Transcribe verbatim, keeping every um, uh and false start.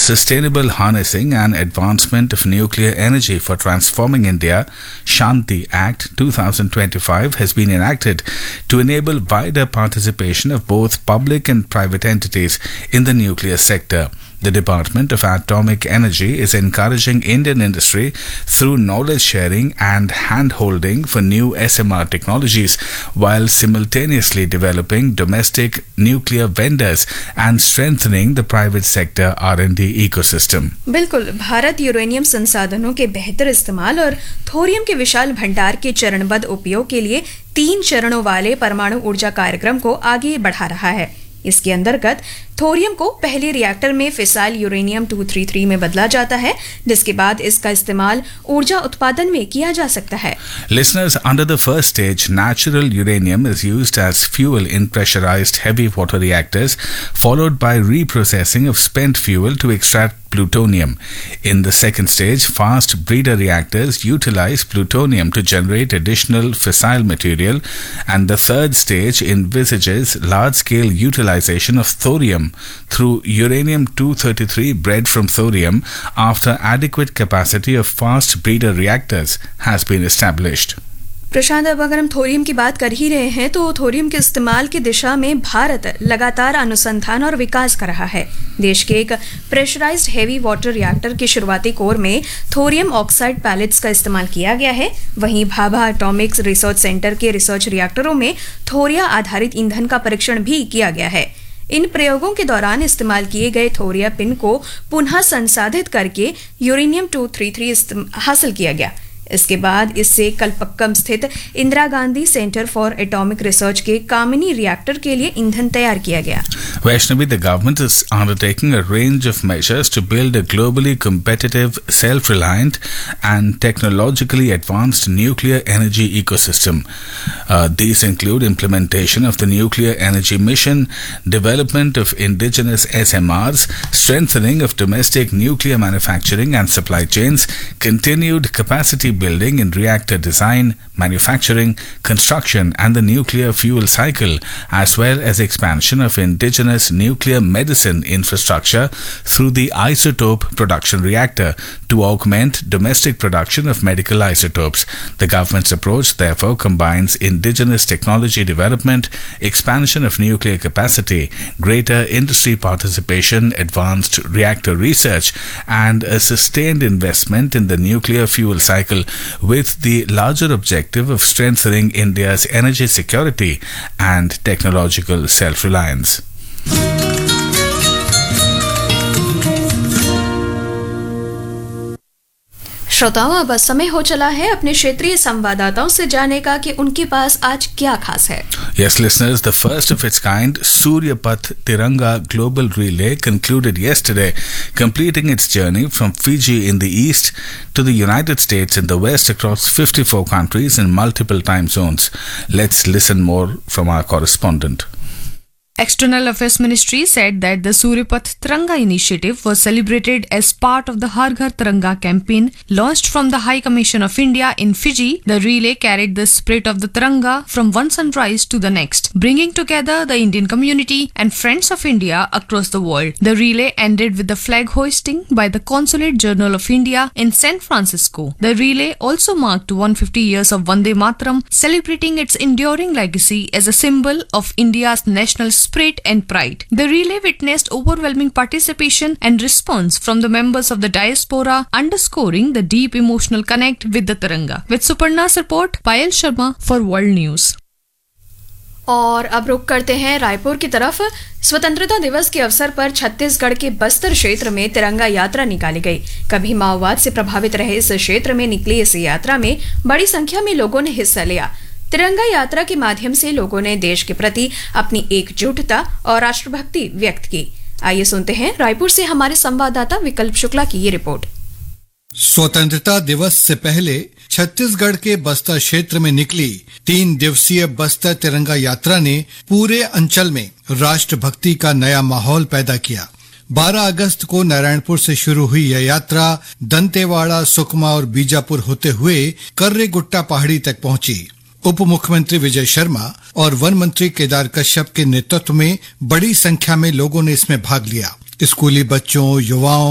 Sustainable Harnessing and Advancement of Nuclear Energy for Transforming India, Shanti Act twenty twenty-five, has been enacted to enable wider participation of both public and private entities in the nuclear sector. The Department of Atomic Energy is encouraging Indian industry through knowledge sharing and hand-holding for new S M R technologies while simultaneously developing domestic nuclear vendors and strengthening the private sector R and D ecosystem. बिल्कुल, Bharat uranium संसाधनों के बेहतर इस्तेमाल और thorium के विशाल भंडार के चरणबद्ध उपयोग के लिए तीन चरणों वाले परमाणु ऊर्जा कार्यक्रम को आगे बढ़ा रहा है। इसके अंतर्गत थोरियम को पहले रिएक्टर में फिसाइल यूरेनियम दो सौ तैंतीस में बदला जाता है, जिसके बाद इसका इस्तेमाल ऊर्जा उत्पादन में किया जा सकता है। Listeners, under the first stage, natural uranium is used as fuel in pressurized heavy water reactors, followed by reprocessing of spent fuel to extract plutonium. In the second stage, fast breeder reactors utilize plutonium to generate additional fissile material, and the third stage envisages large-scale utilization of thorium through uranium two thirty-three bred from thorium after adequate capacity of fast breeder reactors has been established. प्रशांत, अब अगर हम thorium की बात कर ही रहे हैं तो thorium के इस्तेमाल की दिशा में भारत लगातार अनुसंधान और विकास कर रहा है। देश के एक प्रेशराइज्ड हेवी वाटर रिएक्टर के शुरुआती कोर में थोरियम ऑक्साइड पैलेट्स का इस्तेमाल किया गया है। वहीं भाभा एटॉमिक्स रिसर्च सेंटर के रिसर्च रिएक्टरों में थोरिया आधारित ईंधन का परीक्षण भी किया गया है। इन प्रयोगों के दौरान इस्तेमाल किए गए थोरिया पिन को पुनः संसाधित करके यूरेनियम दो सौ तैंतीस हासिल किया गया। इसके बाद इससे कलपक्कम स्थित Indira Gandhi centre for atomic research के कामिनी रिएक्टर के लिए ईंधन तैयार किया गया। Vaishnavi, the government is undertaking a range of measures to build a globally competitive, self-reliant and technologically advanced nuclear energy ecosystem. Uh, these include implementation of the nuclear energy mission, development of indigenous S M Rs, strengthening of domestic nuclear manufacturing and supply chains, continued capacity building in reactor design, manufacturing, construction and the nuclear fuel cycle, as well as expansion of indigenous nuclear medicine infrastructure through the isotope production reactor to augment domestic production of medical isotopes. The government's approach therefore combines indigenous technology development, expansion of nuclear capacity, greater industry participation, advanced reactor research and a sustained investment in the nuclear fuel cycle, with the larger objective of strengthening India's energy security and technological self-reliance. श्रोताओं, अब समय हो चला है अपने क्षेत्रीय संवाददाताओं से जानने का कि उनके पास आज क्या खास है। Yes, listeners, the first of its kind Surya Path Tiranga Global Relay concluded yesterday, completing its journey from Fiji in the east to the United States in the west across fifty-four countries in multiple time zones. Let's listen more from our correspondent. External Affairs Ministry said that the Surya Path Tiranga initiative was celebrated as part of the Har Ghar Tiranga campaign launched from the High Commission of India in Fiji. The relay carried the spirit of the Tiranga from one sunrise to the next, bringing together the Indian community and friends of India across the world. The relay ended with the flag hoisting by the Consulate General of India in San Francisco. The relay also marked one hundred fifty years of Vande Mataram, celebrating its enduring legacy as a symbol of India's national spirit and pride. The relay witnessed overwhelming participation and response from the members of the diaspora, underscoring the deep emotional connect with the Tiranga. With Suparna's report, Payal Sharma for World News. और अब रुक करते हैं रायपुर की तरफ। स्वतंत्रता दिवस के अवसर पर छत्तीसगढ़ के बस्तर क्षेत्र में तिरंगा यात्रा निकाली गई। कभी माओवाद से प्रभावित रहे इस क्षेत्र में निकली इस यात्रा में बड़ी संख्या में लोगों ने हिस्सा लिया। तिरंगा यात्रा के माध्यम से लोगों ने देश के प्रति अपनी एकजुटता और राष्ट्रभक्ति व्यक्त की। आइए सुनते हैं रायपुर से हमारे संवाददाता विकल्प शुक्ला की ये रिपोर्ट। स्वतंत्रता दिवस से पहले छत्तीसगढ़ के बस्तर क्षेत्र में निकली तीन दिवसीय बस्तर तिरंगा यात्रा ने पूरे अंचल में राष्ट्रभक्ति का नया माहौल पैदा किया। बारह अगस्त को नारायणपुर से शुरू हुई यह यात्रा दंतेवाड़ा, सुकमा और बीजापुर होते हुए कर्रे गुट्टा पहाड़ी तक पहुंची। उप मुख्यमंत्री विजय शर्मा और वन मंत्री केदार कश्यप के नेतृत्व में बड़ी संख्या में लोगों ने इसमें भाग लिया। स्कूली बच्चों, युवाओं